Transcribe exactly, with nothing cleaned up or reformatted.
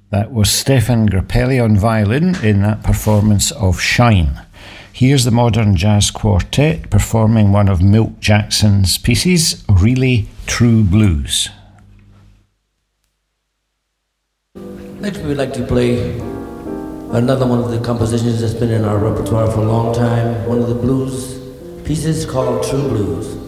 That was Stefan Grappelli on violin in that performance of Shine. Here's the Modern Jazz Quartet performing one of Milt Jackson's pieces, Really True Blues. Next we'd like to play another one of the compositions that's been in our repertoire for a long time, one of the blues pieces called True Blues.